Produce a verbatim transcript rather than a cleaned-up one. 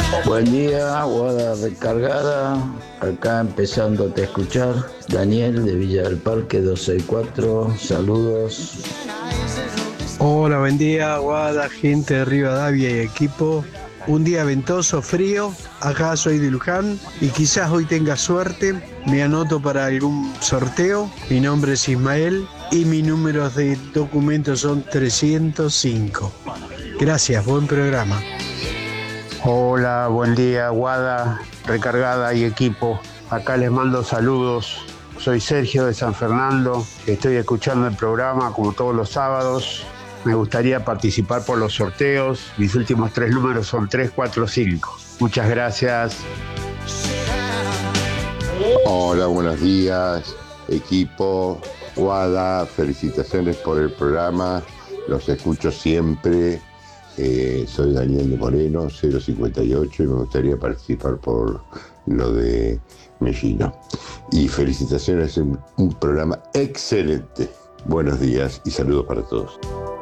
Buen día, Guada recargada. Acá empezando a escuchar. Daniel de Villa del Parque doscientos sesenta y cuatro. Saludos. Hola, buen día, Guada, gente de Rivadavia y equipo. Un día ventoso, frío. Acá soy de Luján y quizás hoy tenga suerte. Me anoto para algún sorteo. Mi nombre es Ismael y mis números de documentos son trescientos cinco. Gracias, buen programa. Hola, buen día, Guada, recargada y equipo. Acá les mando saludos. Soy Sergio de San Fernando. Estoy escuchando el programa como todos los sábados. Me gustaría participar por los sorteos. Mis últimos tres números son tres, cuatro, cinco. Muchas gracias. Hola, buenos días, equipo. Guada, felicitaciones por el programa. Los escucho siempre. Eh, soy Daniel de Moreno, cero cincuenta y ocho, y me gustaría participar por lo de Mellino. Y felicitaciones, en un programa excelente. Buenos días y saludos para todos.